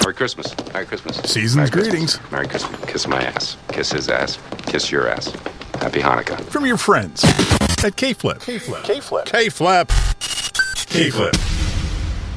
Merry Christmas. Merry Christmas. Season's Merry greetings. Christmas. Merry Christmas. Kiss my ass. Kiss his ass. Kiss your ass. Happy Hanukkah. From your friends at K-Flip. K-Flip. K-Flip.